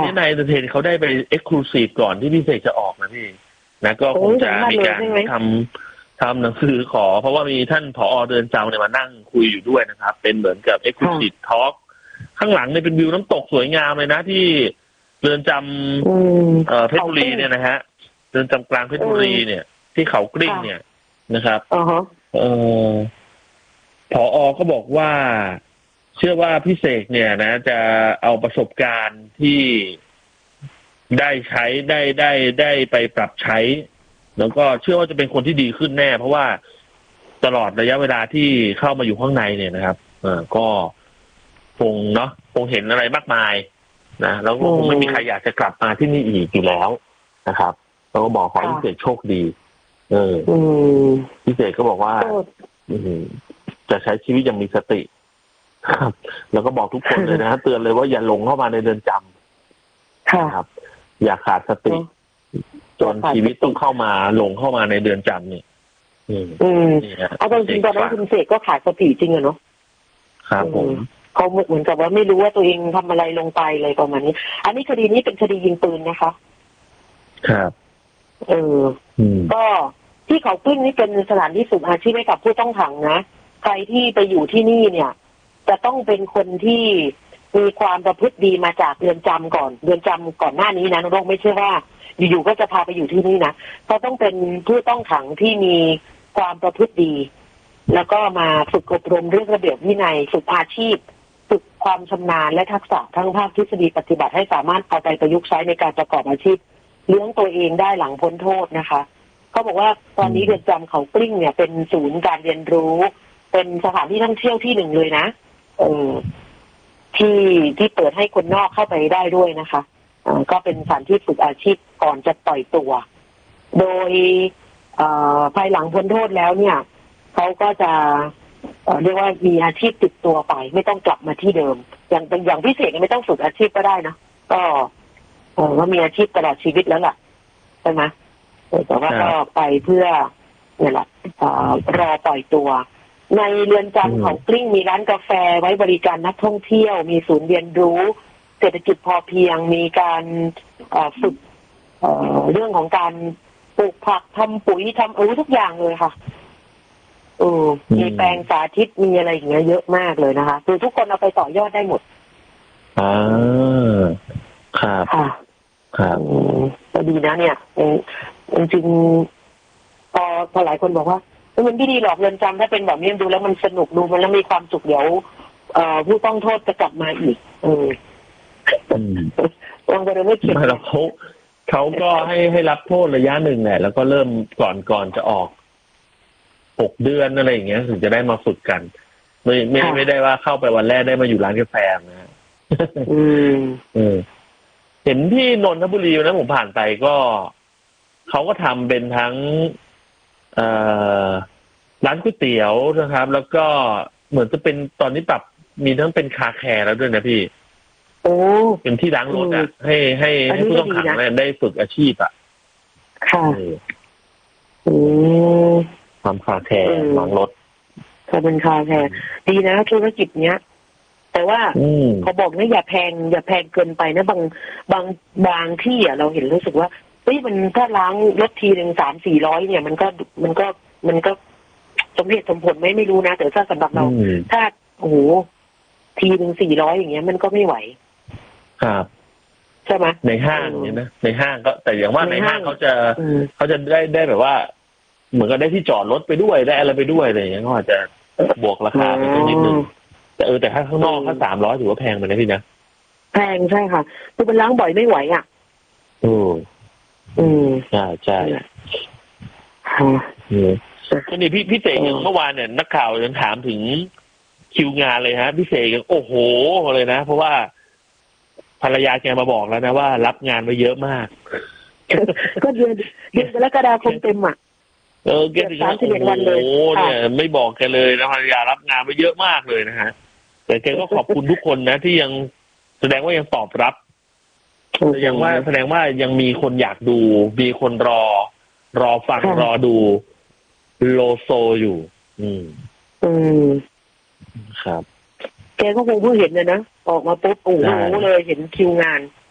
นี้นายเตนเขาได้ไปเอ็กซ์คลูซีฟก่อนที่พี่เสกจะออกนะพี่นะก็คงจะมีการทำหนังสือขอเพราะว่ามีท่านผอ.เรือนจำเนี่ยมานั่งคุยอยู่ด้วยนะครับเป็นเหมือนกับเอ็กซ์คลูซีฟทอล์กข้างหลังเนี่ยเป็นวิวน้ำตกสวยงามเลยนะที่เรือนจำเพชรบุรีเนี่ยนะฮะเรือนจำกลางเพชรบุรีเนี่ยที่เขากลิ้งเนี่ยนะครับผอ.ก็บอกว่าเชื่อว่าพี่เสกเนี่ยนะจะเอาประสบการณ์ที่ได้ใช้ได้ไปปรับใช้แล้วก็เชื่อว่าจะเป็นคนที่ดีขึ้นแน่เพราะว่าตลอดระยะเวลาที่เข้ามาอยู่ข้างในเนี่ยนะครับก็คงเห็นอะไรมากมายนะแล้วก็คงไม่มีใครอยากจะกลับมาที่นี่อีกอยู่แล้วนะครับเราก็บอกขอให้พี่เสกโชคดีพี่เสกก็บอกว่าจะใช้ชีวิตอย่างมีสติครับแล้วก็บอกทุกคนเลยนะเตือนเลยว่าอย่าหลงเข้ามาในเรือนจำครับอย่าขาดสติจนชีวิตต้องเข้ามาหลงเข้ามาในเรือนจำเนี่ยเอาจริงๆตอนนั้นคุณเสกก็ขาดสติจริงอะเนาะครับผมเขาเหมือนกับว่าไม่รู้ว่าตัวเองทำอะไรลงไปอะไรประมาณนี้อันนี้คดีนี้เป็นคดียิงปืนนะคะครับก็ที่เขากลิ้งนี่เป็นสถานที่ฝึกอาชีพให้กับผู้ต้องขังนะใครที่ไปอยู่ที่นี่เนี่ยจะต้องเป็นคนที่มีความประพฤติดีมาจากเรือนจำก่อนเรือนจำก่อนหน้านี้นะน้องไม่ใช่ว่าอยู่ๆก็จะพาไปอยู่ที่นี่นะเขาต้องเป็นผู้ต้องขังที่มีความประพฤติดีแล้วก็มาฝึกอบรมเรื่องระเบียบวินัยฝึกอาชีพฝึกความชำนาญและทักษะทั้งภาคทฤษฎีปฏิบัติให้สามารถเอาไปประยุกต์ใช้ในการประกอบอาชีพเลี้ยงตัวเองได้หลังพ้นโทษนะคะเขาบอกว่าตอนนี้เรือนจำเขากลิ้งเนี่ยเป็นศูนย์การเรียนรู้เป็นสถานที่ท่องเที่ยวที่หนึ่งเลยนะที่เปิดให้คนนอกเข้าไปได้ด้วยนะคะก็เป็นสถานที่ฝึกอาชีพก่อนจะปล่อยตัวโดยภายหลังพ้นโทษแล้วเนี่ยเขาก็จะเรียกว่ามีอาชีพติดตัวไปไม่ต้องกลับมาที่เดิมอย่างพิเศษไม่ต้องฝึกอาชีพก็ได้นะก็มีอาชีพตลอดชีวิตแล้วล่ะใช่ไหมแต่ว่าก็ไปเพื่อเนี่ยแหละรอปล่อยตัวในเรือนจำเขากลิ้งมีร้านกาแฟไว้บริการนักท่องเที่ยวมีศูนย์เรียนรู้เศรษฐกิจพอเพียงมีการฝึกเรื่องของการปลูกผักทำปุ๋ยทำทุกอย่างเลยค่ะมีแปลงสาธิตมีอะไรอย่างเงี้ยเยอะมากเลยนะคะคือทุกคนเอาไปต่อยอดได้หมดครับครับก็ดีนะเนี่ยจริงๆพอหลายคนบอกว่ามันไม่ดีหรอกเรือนจำถ้าเป็นแบบนี้ดูแล้วมันสนุกดูมันแล้วมีความสุขเดี๋ยวผู้ต้องโทษจะกลับมาอีกลองไปดูไม่เข็ดแล้วเขาก็ให้รับโทษระยะหนึ่งแหละแล้วก็เริ่มก่อนจะออก6 เดือนอะไรอย่างเงี้ยถึงจะได้มาฝึกกันไม่ได้ว่าเข้าไปวันแรกได้มาอยู่ร้านกาแฟนะเห็นที่นนทบุรีนะผมผ่านไปก็เขาก็ทำเป็นทั้งร้านก๋วยเตี๋ยวนะครับ แล้วก็เหมือนจะเป็นตอนนี้ปรับมีทั้งเป็นคาแคร์แล้วด้วยนะพี่เป็นที่ล้างรถอ่ะให้ผู้ต้องขังได้ฝึกอาชีพอ่ะค่ะทำคาแคร์ล้างรถก็เป็นคาแคร์ดีนะธุรกิจเนี้ยแต่ว่าเขาบอกนะอย่าแพงเกินไปนะบางที่อ่ะเราเห็นรู้สึกว่ามันถ้าล้างรถทีหนึ่ง300-400เนี่ยมันก็สมเหตุสมผลไม่รู้นะแต่ถ้าสำหรับเราถ้าทีหนึ่ง400อย่างเงี้ยมันก็ไม่ไหวครับใช่ไหมในห้างเนี่ยนะในห้างก็แต่อย่างว่าในห้างเขาจะได้แบบว่าเหมือนกับได้ที่จอดรถไปด้วยได้อะไรไปด้วยอะไรอย่างเงี้ยเขาอาจจะบวกราคาไปนิดนึงแต่ถ้าข้างนอกถ้า300ถือว่าแพงไปนะพี่นะแพงใช่ค่ะคือมันล้างบ่อยไม่ไหวอ่ะใช่นี่พี่เสกอย่างเมื่อวานเนี่ยนักข่าวยังถามถึงคิวงานเลยฮะพี่เสกโอ้โหเลยนะเพราะว่าภรรยาแกมาบอกแล้วนะว่ารับงานไว้เยอะมากก็เดือนกรกฎาคมเต็มอ่ะแกถึง31 วันเลยเนี่ยไม่บอกแกเลยนะภรรยารับงานไว้เยอะมากเลยนะฮะแต่แกก็ขอบคุณทุกคนนะที่ยังแสดงว่ายังตอบรับแสดงว่ายังมีคนอยากดูมีคนรอฟังรอดูโลโซอยู่ครับแกก็คงเพิ่งเห็นเลยนะออกมาปุ๊บโอ้โหเลยเห็นคิวงาน